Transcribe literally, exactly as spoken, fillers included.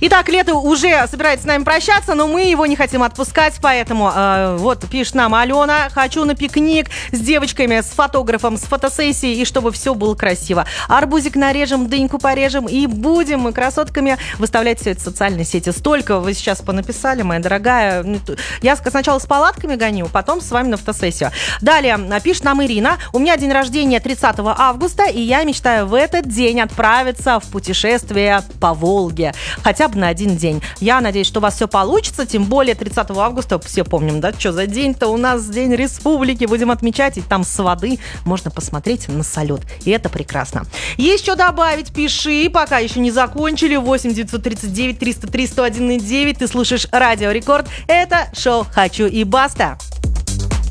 Итак, лето уже собирается с нами прощаться, но мы его не хотим отпускать, поэтому э, вот пишет нам Алена: хочу на пикник с девочками, с фотографом, с фотосессией, и чтобы все было красиво. Арбузик нарежем, дыньку порежем, и будем мы красотками выставлять все это в социальные сети. Столько вы сейчас понаписали, моя дорогая. Я сначала с палатками гоню, потом с вами на фотосессию. Далее пишет нам Ирина: у меня день рождения тридцатого августа, и я мечтаю в этот день отправиться в путешествие по Волге. Хотя бы на один день. Я надеюсь, что у вас все получится, тем более тридцатого августа, все помним, да, что за день-то у нас, День Республики, будем отмечать, и там с воды можно посмотреть на салют, и это прекрасно. Есть что добавить, пиши, пока еще не закончили. Восемь девятьсот тридцать девять триста три сто один девять. Ты слушаешь Радио Рекорд, это шоу «Хочу и баста».